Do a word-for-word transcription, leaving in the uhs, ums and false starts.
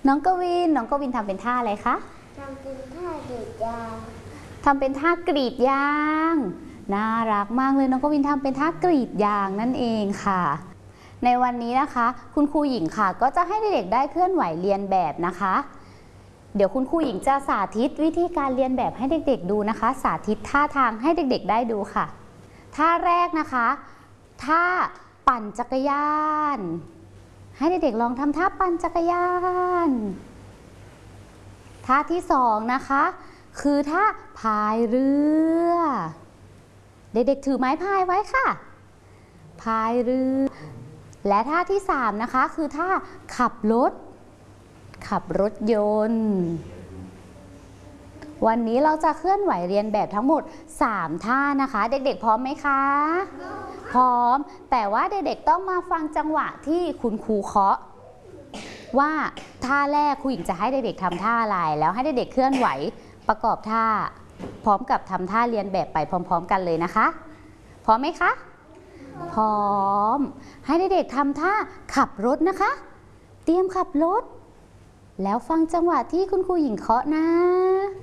น้องกวินน้องกวินทำเป็นท่าอะไรคะทำเป็นท่ากรีดยางทำเป็นท่ากรีดยางน่ารักมากเลยน้องกวินทำเป็นท่ากรีดยางนั่นเองค่ะในวันนี้นะคะคุณครูหญิงค่ะก็จะให้เด็กๆได้เคลื่อนไหวเรียนแบบนะคะเดี๋ยวคุณครูหญิงจะสาธิตวิธีการเรียนแบบให้เด็กๆดูนะคะสาธิตท่าทางให้เด็กๆได้ดูค่ะท่าแรกนะคะท่าปั่นจักรยานให้เด็กๆลองทำท่าปั่นจักรยานท่าที่สองนะคะคือท่าพายเรือเด็กๆถือไม้พายไว้ค่ะพายเรือและท่าที่สามนะคะคือท่าขับรถขับรถยนต์วันนี้เราจะเคลื่อนไหวเรียนแบบทั้งหมดสามท่านะคะเด็กๆพร้อมไหมคะพร้อมแต่ว่าเด็กๆต้องมาฟังจังหวะที่คุณครูเคาะว่าท่าแรกครูหญิงจะให้เด็กๆทำท่าอะไรแล้วให้เด็กๆเคลื่อนไหวประกอบท่าพร้อมกับทำท่าเรียนแบบไปพร้อมๆกันเลยนะคะพร้อมไหมคะพร้อมให้เด็กๆทำท่าขับรถนะคะเตรียมขับรถแล้วฟังจังหวะที่คุณครูหญิงเคาะนะ